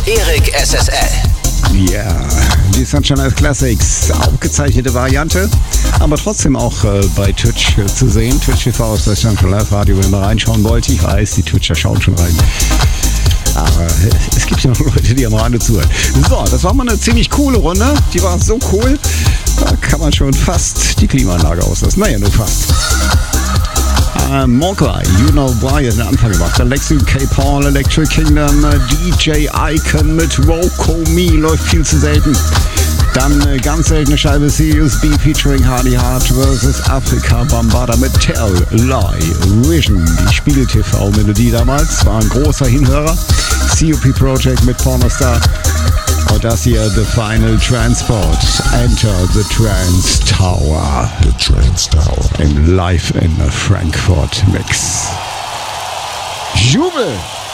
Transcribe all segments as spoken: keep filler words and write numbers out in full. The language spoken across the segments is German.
Erik S S L. Ja, yeah, die Sunshine Live Classics, aufgezeichnete Variante, aber trotzdem auch äh, bei Twitch äh, zu sehen. Twitch T V ist das Sunshine Live Radio, wenn ihr mal reinschauen wollt. Ich weiß, die Twitcher schauen schon rein. Aber äh, es gibt ja noch Leute, die am Rande zuhören. So, das war mal eine ziemlich coole Runde. Die war so cool, da kann man schon fast die Klimaanlage auslassen. Naja, nur fast. Uh, Monkai, You Know Why hat den Anfang gemacht. Alexi K. Paul, Electric Kingdom, uh, D J Icon mit Roko Me läuft viel zu selten. Dann eine ganz seltene Scheibe C U S B featuring Hardy Hart versus Afrika Bambaataa mit Tell, Lie, Vision. Die Spiegel-T V-Melodie damals war ein großer Hinhörer. C O P Project mit Pornostar. Und das hier, The Final Transport. Enter the Trance Tower. The Trance Tower. Im Live in Frankfurt Mix. Jubel!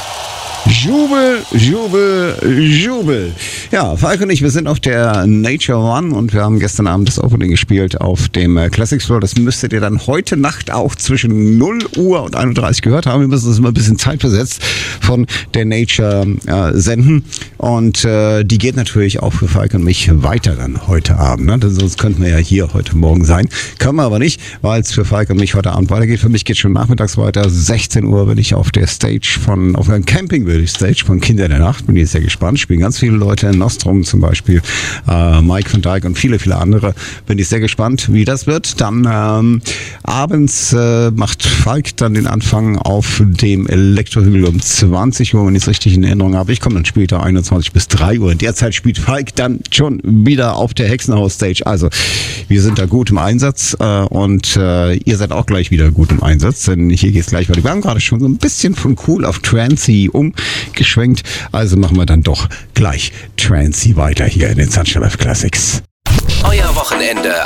Jubel, Jubel, Jubel. Ja, Falk und ich, wir sind auf der Nature One und wir haben gestern Abend das Opening gespielt auf dem Classics Floor. Das müsstet ihr dann heute Nacht auch zwischen null Uhr und einunddreißig gehört haben. Wir müssen das immer ein bisschen zeitversetzt von der Nature äh, senden. Und äh, die geht natürlich auch für Falk und mich weiter dann heute Abend. Ne? Denn sonst könnten wir ja hier heute Morgen sein. Können wir aber nicht, weil es für Falk und mich heute Abend weitergeht. Für mich geht es schon nachmittags weiter. sechzehn Uhr bin ich auf der Stage von, auf einem Camping will. Stage von Kinder der Nacht. Bin jetzt sehr gespannt. Spielen ganz viele Leute in Nostrum zum Beispiel. Äh, Mike van Dijk und viele, viele andere. Bin ich sehr gespannt, wie das wird. Dann ähm, abends äh, macht Falk dann den Anfang auf dem Elektrohügel um zwanzig Uhr, wenn ich es richtig in Erinnerung habe. Ich komme dann später einundzwanzig bis drei Uhr. In der Zeit spielt Falk dann schon wieder auf der Hexenhaus-Stage. Also wir sind da gut im Einsatz äh, und äh, ihr seid auch gleich wieder gut im Einsatz, denn hier geht es gleich weiter. Wir haben gerade schon so ein bisschen von cool auf Trancy um geschwenkt, also machen wir dann doch gleich Trancy weiter hier in den Sunshine Live Classics. Euer Wochenende